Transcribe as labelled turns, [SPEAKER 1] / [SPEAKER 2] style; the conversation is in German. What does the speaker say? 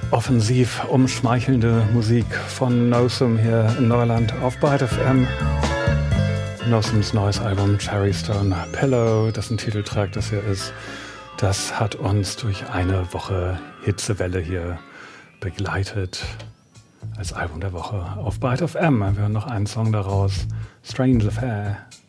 [SPEAKER 1] Offensiv umschmeichelnde Musik von Nosum hier in Neuland auf Byte FM. Nosums neues Album Cherry Stone Pillow, dessen Titeltrack das hier ist, das hat uns durch eine Woche Hitzewelle hier begleitet als Album der Woche auf Byte FM. Wir hören noch einen Song daraus, Strange Affair.